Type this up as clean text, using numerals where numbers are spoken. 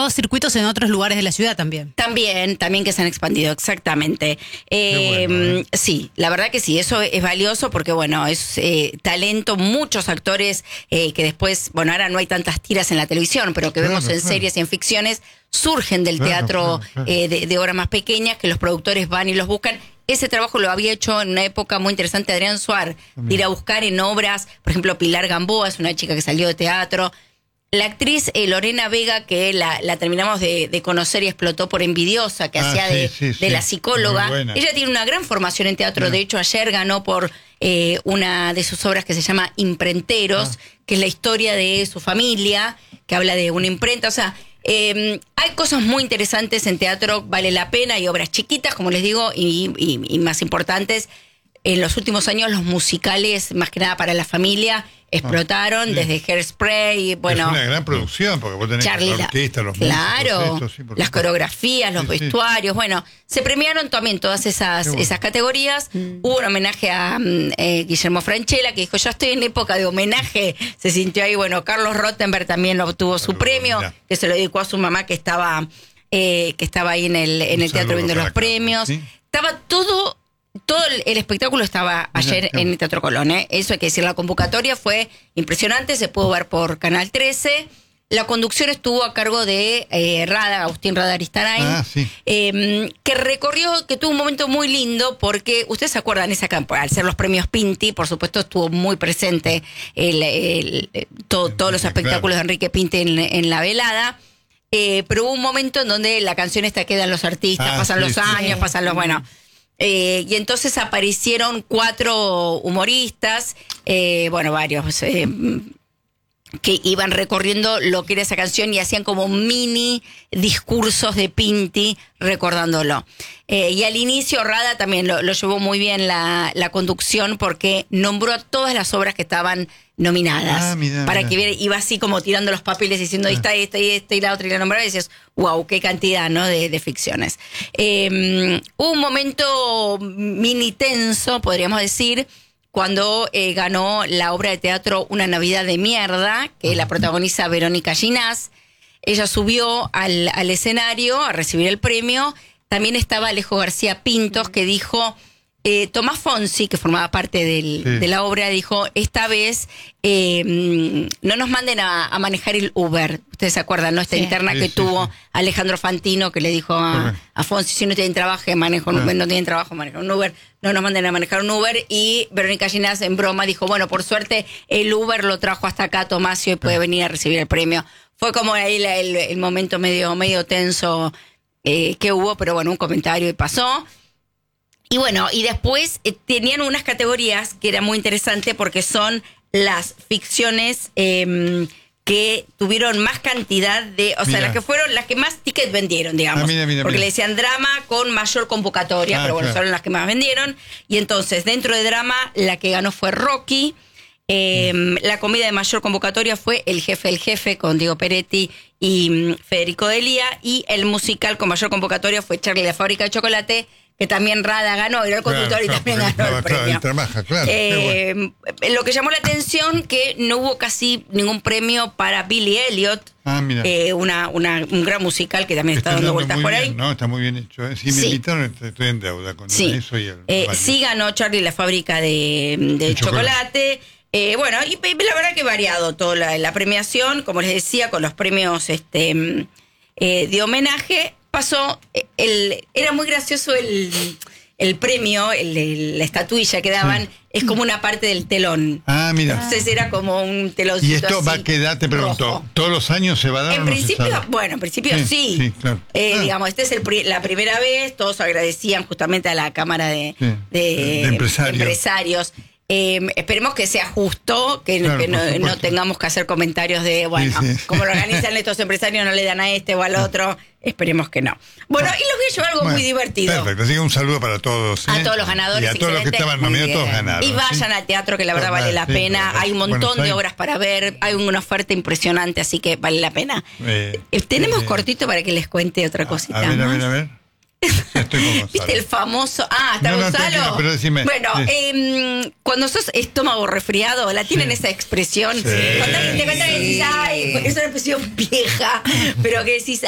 armado circuitos en otros lugares de la ciudad también. También que se han expandido, exactamente. Bueno, sí, la verdad que sí, eso es valioso porque, bueno, es talento, muchos actores que después, bueno, ahora no hay tantas tiras en la televisión, pero que vemos en series y en ficciones, surgen del teatro de obras más pequeñas, que los productores van y los buscan. Ese trabajo lo había hecho en una época muy interesante Adrián Suar, de ir a buscar en obras, por ejemplo, Pilar Gamboa es una chica que salió de teatro. La actriz Lorena Vega, que la terminamos de conocer y explotó por Envidiosa, que hacía de la psicóloga. Ella tiene una gran formación en teatro, de hecho ayer ganó por una de sus obras que se llama Imprenteros, que es la historia de su familia, que habla de una imprenta, o sea... hay cosas muy interesantes en teatro, vale la pena, hay obras chiquitas, como les digo, y más importantes. En los últimos años los musicales, más que nada para la familia, explotaron, desde Hairspray, bueno... Es una gran producción, porque vos tenés la orquesta, los músicos, las coreografías, los vestuarios, bueno, se premiaron también todas esas categorías. Hubo un homenaje a Guillermo Francella, que dijo, ya estoy en época de homenaje, se sintió ahí, bueno, Carlos Rottenberg también obtuvo su premio, que se lo dedicó a su mamá, que estaba ahí en el teatro viendo los premios. Estaba todo el espectáculo estaba ayer en el Teatro Colón, eso hay que decir, la convocatoria fue impresionante, se pudo ver por Canal 13, la conducción estuvo a cargo de Agustín Rada Aristarain, que recorrió, que tuvo un momento muy lindo, porque ustedes se acuerdan, al ser los premios Pinti, por supuesto estuvo muy presente todos los espectáculos de Enrique Pinti en la velada, pero hubo un momento en donde la canción esta queda en los artistas, pasan los años, pasan los, bueno... y entonces aparecieron 4 humoristas, varios, que iban recorriendo lo que era esa canción y hacían como mini discursos de Pinti recordándolo. Y al inicio Rada también lo llevó muy bien la conducción, porque nombró a todas las obras que estaban nominadas. Para que viera, iba así como tirando los papeles diciendo ahí está esta y la otra, y la nombraba y decías, wow, qué cantidad, ¿no? de ficciones. Hubo un momento mini tenso, podríamos decir, cuando ganó la obra de teatro Una Navidad de Mierda, que la protagoniza Verónica Ginás. Ella subió al escenario a recibir el premio. También estaba Alejo García Pintos, que dijo... Tomás Fonsi, que formaba parte de la obra, dijo, esta vez no nos manden a manejar el Uber. Ustedes se acuerdan, ¿no? Esta interna que tuvo Alejandro Fantino, que le dijo a Fonsi, si no tienen trabajo, manejo un Uber, no tienen trabajo, manejan un Uber, no nos manden a manejar un Uber. Y Verónica Ginás en broma dijo, bueno, por suerte el Uber lo trajo hasta acá Tomás y hoy puede venir a recibir el premio. Fue como ahí el momento medio tenso que hubo, pero bueno, un comentario y pasó. Y bueno, y después tenían unas categorías que era muy interesante, porque son las ficciones que tuvieron más cantidad de... O sea, las que fueron las que más tickets vendieron, digamos. Porque le decían drama con mayor convocatoria, pero bueno, fueron las que más vendieron. Y entonces, dentro de drama, la que ganó fue Rocky. La comedia de mayor convocatoria fue El Jefe, con Diego Peretti y Federico Delía. Y el musical con mayor convocatoria fue Charlie la Fábrica de Chocolate, que también Rada ganó, era el conductor y también ganó el premio. Lo que llamó la atención, que no hubo casi ningún premio para Billy Elliot, un gran musical que también está dando vueltas por ahí. No, está muy bien hecho. Si me invitaron, estoy en deuda con eso. Sí ganó Charlie la Fábrica de Chocolate. Bueno, y la verdad que variado toda la premiación, como les decía, con los premios de homenaje. Pasó, era muy gracioso el premio, la estatuilla que daban, es como una parte del telón. Entonces era como un teloncito. ¿Y esto va a quedar, te pregunto, rojo, todos los años se va a dar? En principio, sí. Claro. Digamos, esta es la primera vez, todos agradecían justamente a la Cámara de Empresarios. Esperemos que sea justo, que no tengamos que hacer comentarios de, como lo organizan estos empresarios, no le dan a este o al otro. Esperemos que no. Bueno, y les voy a llevar algo muy divertido. Perfecto, así que un saludo para todos. A todos los ganadores. Y a todos los que estaban nominados, todos ganaron. Y vayan al teatro, que la verdad vale la pena. Hay un montón de obras para ver, hay una oferta impresionante, así que vale la pena. Tenemos cortito para que les cuente otra cosita. A ver. Estoy con Gonzalo. ¿Viste el famoso? ¿Está Gonzalo? Pero decime. Bueno, cuando sos estómago resfriado, la tienen esa expresión. Cuando alguien te cuenta que decís, ay, es una expresión vieja, pero que decís,